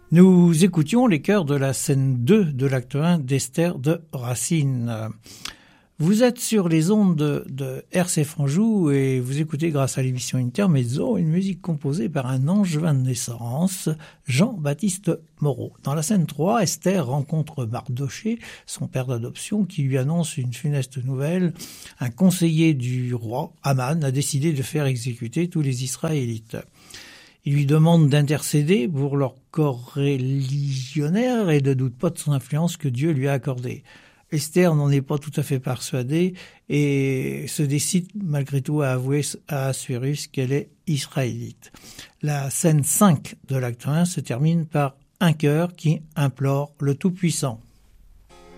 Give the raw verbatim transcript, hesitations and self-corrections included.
Nous écoutions les chœurs de la scène deux de l'acte un d'Esther de Racine. Vous êtes sur les ondes de, de R C Franjou et vous écoutez grâce à l'émission Intermezzo une musique composée par un angevin de naissance, Jean-Baptiste Moreau. Dans la scène trois, Esther rencontre Mardoché, son père d'adoption, qui lui annonce une funeste nouvelle. Un conseiller du roi, Aman, a décidé de faire exécuter tous les Israélites. Il lui demande d'intercéder pour leur corps religionnaire et ne doute pas de son influence que Dieu lui a accordée. Esther n'en est pas tout à fait persuadée et se décide malgré tout à avouer à Assuérus qu'elle est israélite. La scène cinq de l'acte un se termine par un chœur qui implore le Tout-Puissant.